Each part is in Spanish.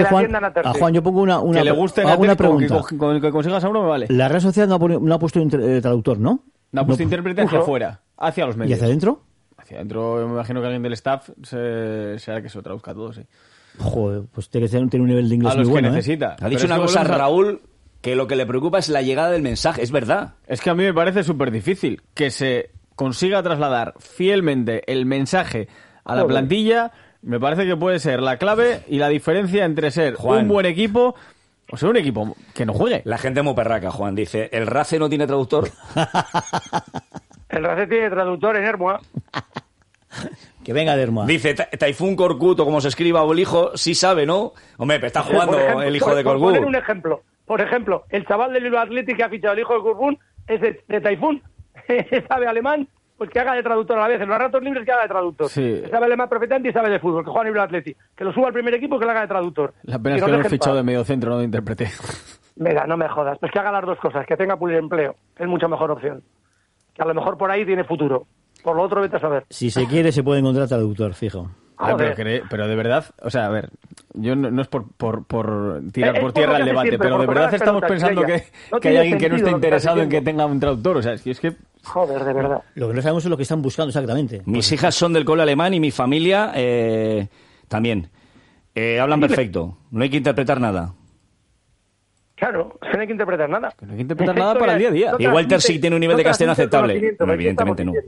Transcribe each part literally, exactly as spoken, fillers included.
que Juan, atiendan a terceros. a Juan, yo pongo una, una, que le guste hago una con, pregunta. que, con el que consigas a uno me vale. La Real Sociedad no ha, poni- no ha puesto inter- eh, traductor, ¿no? No ha puesto No. intérprete hacia Uso. afuera, hacia los ¿Y medios. hacia adentro? Hacia adentro, me imagino que alguien del staff se, será que se lo traduzca todo, sí. Joder, pues tiene que tener, tiene un nivel de inglés A los muy bueno, que ¿eh? necesita. Ha Pero dicho es una que cosa, volvemos a- Raúl, que lo que le preocupa es la llegada del mensaje. Es verdad. Es que a mí me parece súper difícil que se consiga trasladar fielmente el mensaje a la Joder. plantilla. Me parece que puede ser la clave y la diferencia entre ser Juan. un buen equipo o ser un equipo que no juegue. La gente muy perraca, Juan. Dice, ¿el Race no tiene traductor? El Race tiene traductor en Hermoa. Que venga Derma. Dice, Ta- Taifún Corcuto, como se escriba, o el hijo, sí sabe, ¿no? Hombre, pero está jugando Por ejemplo, el hijo por- de por poner un Corcut. ejemplo. Por ejemplo, el chaval del Bilbao Athletic que ha fichado el hijo de Corbún es de, de Taifún. Sabe alemán, pues que haga de traductor a la vez. En los ratos libres que haga de traductor. Sí. Sabe alemán perfectamente y sabe de fútbol. Que juega en el Bilbao Athletic. Que lo suba al primer equipo y que lo haga de traductor. La pena es nos que lo hemos dejen fichado de paz. medio centro, no de intérprete. Mira, no me jodas. Pues que haga las dos cosas. Que tenga empleo. Es mucha mejor opción. Que a lo mejor por ahí tiene futuro. Por lo otro, vete a saber. Si se quiere, se puede encontrar traductor, fijo. Ah, pero, Joder. cre- pero de verdad, o sea, a ver, yo no, no es por, por, por tirar Es- es por por tierra lo el que hace debate, siempre, pero por de tocar verdad las estamos pelotas, pensando Mireia. que, No que hay tiene alguien que no sentido esté lo que estás interesado en que diciendo. tenga un traductor, o sea, es que, es que Joder, de verdad. Lo que no sabemos es lo que están buscando exactamente. Mis hijas son del cole alemán y mi familia eh, también. Eh, hablan perfecto. No hay que interpretar nada. Claro, es que no hay que interpretar nada. no hay que interpretar nada para el día a día. Y Walter sí tiene un nivel de castellano aceptable. No, No, evidentemente no.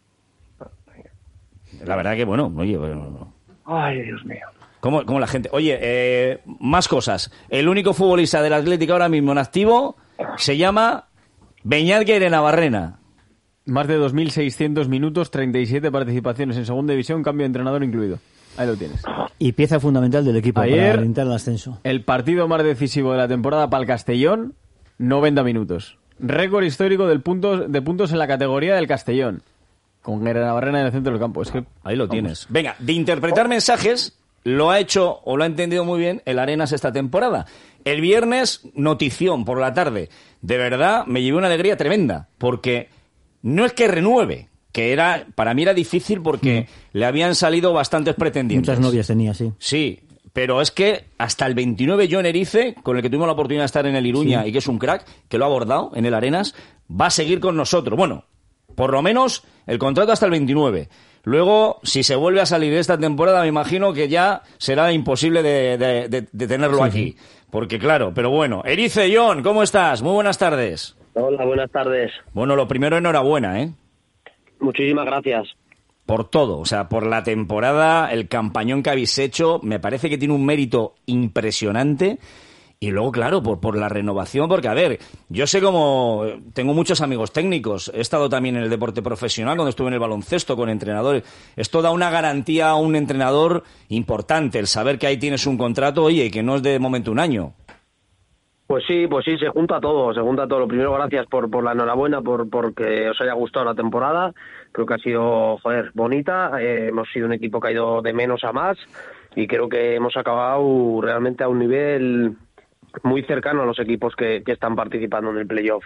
La verdad que, bueno, oye, bueno, Ay, Dios mío. ¿cómo, cómo la gente? Oye, eh, más cosas. El único futbolista del Atlético ahora mismo en activo se llama Beñat Navarrena. Más de dos mil seiscientos minutos, treinta y siete participaciones en segunda división, cambio de entrenador incluido. Ahí lo tienes. Y pieza fundamental del equipo Ayer- para alentar el ascenso. El partido más decisivo de la temporada para el Castellón, noventa minutos. Récord histórico del puntos, de puntos en la categoría del Castellón. Con Navarrena en el centro del campo. Es que Ahí lo vamos. tienes. Venga, de interpretar mensajes lo ha hecho o lo ha entendido muy bien el Arenas esta temporada. El viernes, notición por la tarde. De verdad, me llevé una alegría tremenda, porque no es que renueve, que era para mí era difícil porque le habían salido bastantes pretendientes. Muchas novias tenía, sí. Sí, pero es que hasta el veintinueve John Erice, con el que tuvimos la oportunidad de estar en el Iruña Sí. y que es un crack, que lo ha abordado en el Arenas, va a seguir con nosotros. Bueno, por lo menos el contrato hasta el veintinueve. Luego, si se vuelve a salir esta temporada, me imagino que ya será imposible de, de- de- de tenerlo Sí, aquí. sí. Porque claro, pero bueno. Erice, John, ¿cómo estás? Muy buenas tardes. Hola, buenas tardes. Bueno, lo primero, enhorabuena, ¿eh? Muchísimas gracias. Por todo, o sea, por la temporada, el campañón que habéis hecho, me parece que tiene un mérito impresionante. Y luego, claro, por, por la renovación, porque, a ver, yo sé cómo... Tengo muchos amigos técnicos, he estado también en el deporte profesional, cuando estuve en el baloncesto con entrenadores. Esto da una garantía a un entrenador importante, el saber que ahí tienes un contrato, oye, que no es de momento un año. Pues sí, pues sí, se junta todo, se junta todo. Lo primero, gracias por, por la enhorabuena, por porque os haya gustado la temporada. Creo que ha sido, joder, bonita. Eh, hemos sido un equipo que ha ido de menos a más y creo que hemos acabado realmente a un nivel muy cercano a los equipos que, que están participando en el playoff.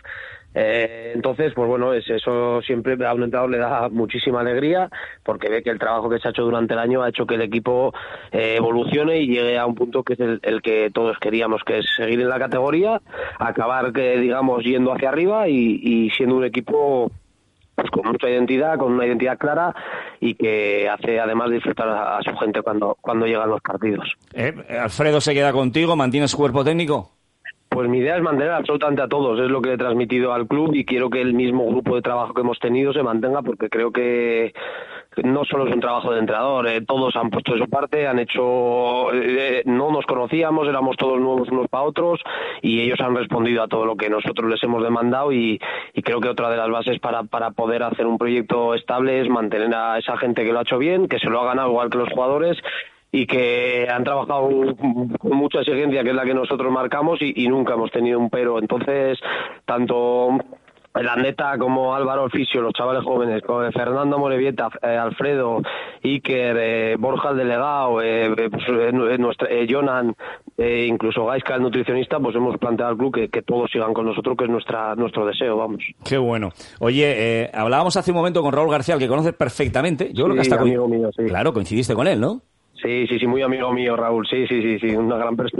Eh, entonces, pues bueno, es, eso siempre a un entrenador le da muchísima alegría porque ve que el trabajo que se ha hecho durante el año ha hecho que el equipo eh, evolucione y llegue a un punto que es el, el que todos queríamos, que es seguir en la categoría, acabar, que digamos, yendo hacia arriba y, y siendo un equipo pues con mucha identidad, con una identidad clara y que hace además disfrutar a, a su gente cuando, cuando llegan los partidos. ¿Eh? Alfredo se queda contigo, ¿mantienes cuerpo técnico? Pues mi idea es mantener absolutamente a todos, es lo que he transmitido al club y quiero que el mismo grupo de trabajo que hemos tenido se mantenga porque creo que no solo es un trabajo de entrenador, eh, todos han puesto de su parte, han hecho, eh, no nos conocíamos, éramos todos nuevos unos para otros y ellos han respondido a todo lo que nosotros les hemos demandado y, y creo que otra de las bases para, para poder hacer un proyecto estable es mantener a esa gente que lo ha hecho bien, que se lo ha ganado igual que los jugadores y que han trabajado con mucha exigencia, que es la que nosotros marcamos, y, y nunca hemos tenido un pero. Entonces, tanto el Andeta como Álvaro Oficio, los chavales jóvenes, como Fernando Morevieta, eh, Alfredo, Iker, eh, Borja el delegado, eh, pues, eh, nuestra, eh, Jonan, eh, incluso Gaisca, el nutricionista, pues hemos planteado al club que, que todos sigan con nosotros, que es nuestra nuestro deseo, vamos. Qué bueno. Oye, eh, hablábamos hace un momento con Raúl García, al que conoces perfectamente. Yo creo que Sí, hasta amigo mío, sí. Claro, coincidiste con él, ¿no? Sí, sí, sí, muy amigo mío, Raúl. Sí, sí, sí, sí, una gran persona.